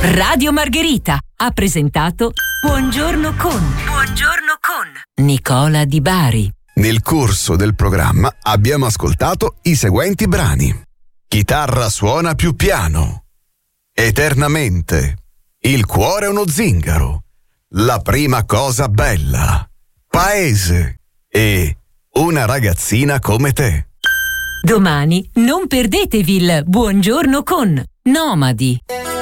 Radio Margherita ha presentato Buongiorno con Nicola Di Bari. Nel corso del programma abbiamo ascoltato i seguenti brani: Chitarra suona più piano, Eternamente, Il cuore è uno zingaro, La prima cosa bella, Paese e Una ragazzina come te. Domani non perdetevi il Buongiorno con Nomadi.